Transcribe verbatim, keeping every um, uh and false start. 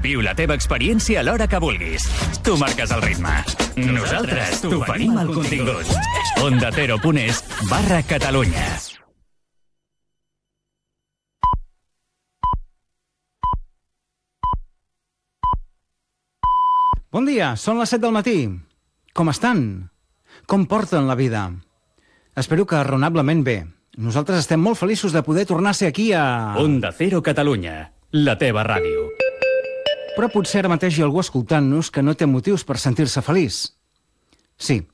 Viu la teva experiència a l'hora que vulguis. Tu marques el ritme. Nosaltres t'oferim el contingut. Onda Cero punt es barra Catalunya. Bon dia, són les set del matí. Com estan? Com porten la vida? Espero que raonablement bé. Nosaltres estem molt feliços de poder tornar a ser aquí a... Onda Cero Catalunya, la teva ràdio. Però potser ara mateix hi ha algú escoltant-nos que no té motius per sentir-se feliç. Sí,